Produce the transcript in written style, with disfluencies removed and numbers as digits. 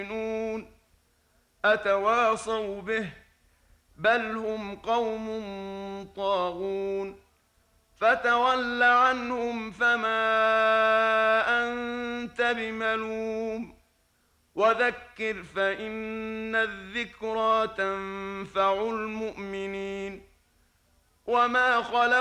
يؤمنون أتواصوا به بل هم قوم طاغون فتول عنهم فما أنت بملوم وذكر فإن الذكرى تنفع المؤمنين وما خلق